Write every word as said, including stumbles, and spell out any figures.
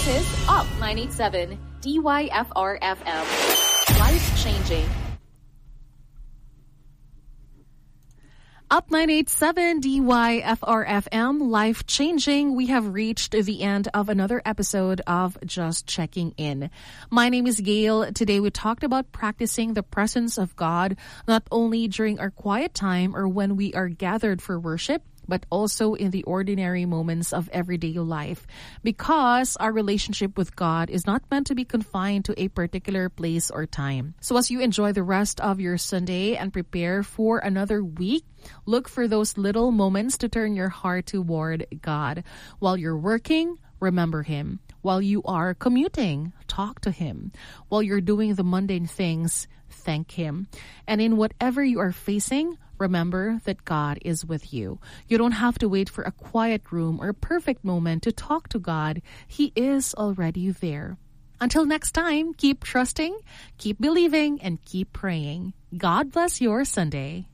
This is Up nine eighty-seven D Y F R F M. Life changing. Up nine eighty-seven D Y F R F M, life changing. We have reached the end of another episode of Just Checking In. My name is Gail. Today we talked about practicing the presence of God, not only during our quiet time or when we are gathered for worship, but also in the ordinary moments of everyday life, because our relationship with God is not meant to be confined to a particular place or time. So as you enjoy the rest of your Sunday and prepare for another week, look for those little moments to turn your heart toward God. While you're working, remember Him. While you are commuting, talk to Him. While you're doing the mundane things, thank Him. And in whatever you are facing, remember that God is with you. You don't have to wait for a quiet room or a perfect moment to talk to God. He is already there. Until next time, keep trusting, keep believing, and keep praying. God bless your Sunday.